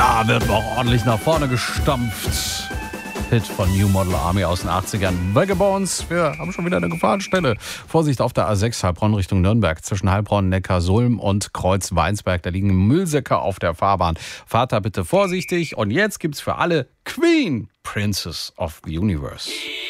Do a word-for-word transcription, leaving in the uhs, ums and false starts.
Da wird noch ordentlich nach vorne gestampft. Hit von New Model Army aus den achtzigern. Vagabonds, wir haben schon wieder eine Gefahrenstelle. Vorsicht auf der A sechs Heilbronn Richtung Nürnberg. Zwischen Heilbronn, Neckarsulm und Kreuz-Weinsberg. Da liegen Müllsäcke auf der Fahrbahn. Fahrt da bitte vorsichtig. Und jetzt gibt's für alle Queen, Princess of the Universe.